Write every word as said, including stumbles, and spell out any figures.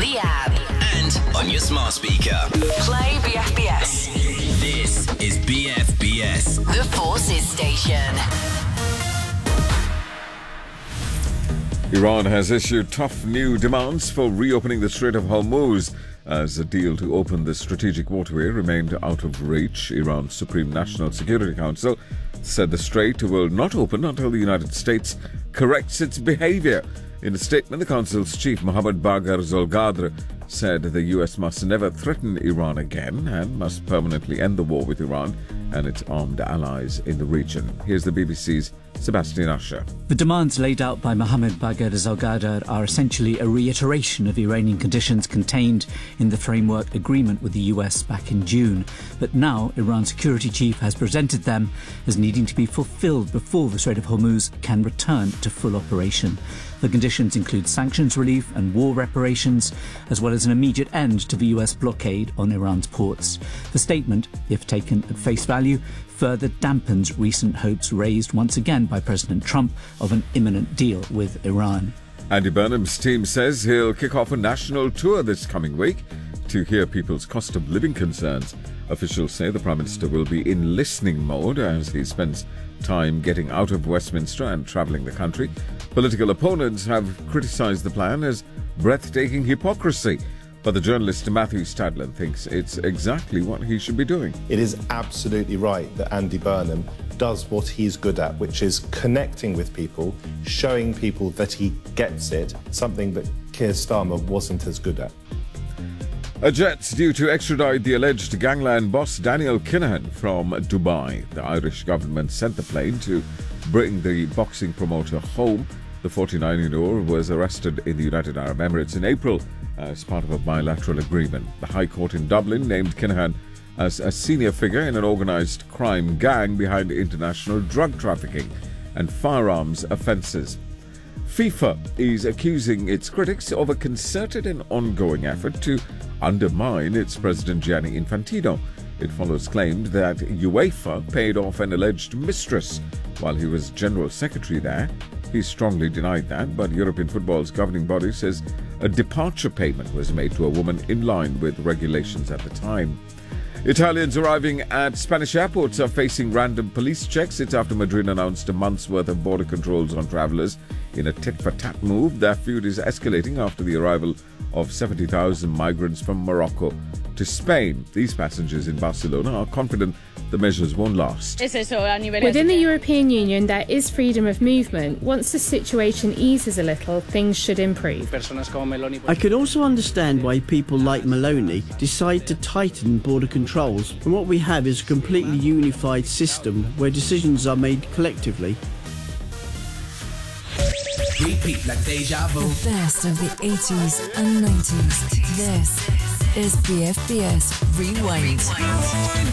the app and on your smart speaker. Play B F B S. This is B F B S, The Forces Station. Iran has issued tough new demands for reopening the Strait of Hormuz as a deal to open the strategic waterway remained out of reach. Iran's Supreme National Security Council said the strait will not open until the United States corrects its behavior. In a statement, the Council's chief, Mohammad Bagher Zolgadr, said the U S must never threaten Iran again and must permanently end the war with Iran and its armed allies in the region. Here's the B B C's Sebastian Usher. The demands laid out by Mohammad Bagher Zolgadr are essentially a reiteration of Iranian conditions contained in the framework agreement with the U S back in June. But now Iran's security chief has presented them as needing to be fulfilled before the Strait of Hormuz can return to full operation. The conditions include sanctions relief and war reparations, as well as an immediate end to the U S blockade on Iran's ports. The statement, if taken at face value, further dampens recent hopes raised once again by President Trump of an imminent deal with Iran. Andy Burnham's team says he'll kick off a national tour this coming week to hear people's cost of living concerns. Officials say the Prime Minister will be in listening mode as he spends time getting out of Westminster and travelling the country. Political opponents have criticised the plan as breathtaking hypocrisy, but the journalist Matthew Stadlen thinks it's exactly what he should be doing. It is absolutely right that Andy Burnham does what he's good at, which is connecting with people, showing people that he gets it, something that Keir Starmer wasn't as good at. A jet's due to extradite the alleged gangland boss Daniel Kinahan from Dubai. The Irish government sent the plane to bring the boxing promoter home. The forty-nine-year-old was arrested in the United Arab Emirates in April as part of a bilateral agreement. The High Court in Dublin named Kinahan as a senior figure in an organised crime gang behind international drug trafficking and firearms offences. FIFA is accusing its critics of a concerted and ongoing effort to undermine its president Gianni Infantino. It follows claims that UEFA paid off an alleged mistress while he was general secretary there. He strongly denied that, but European football's governing body says a departure payment was made to a woman in line with regulations at the time. Italians arriving at Spanish airports are facing random police checks. It's after Madrid announced a month's worth of border controls on travellers in a tit-for-tat move. Their feud is escalating after the arrival of seventy thousand migrants from Morocco to Spain. These passengers in Barcelona are confident the measures won't last. Within the European Union, there is freedom of movement. Once the situation eases a little, things should improve. I could also understand why people like Maloney decide to tighten border controls when what we have is a completely unified system where decisions are made collectively. Repeat like deja vu. The best of the eighties and nineties. This is B F B S Rewind.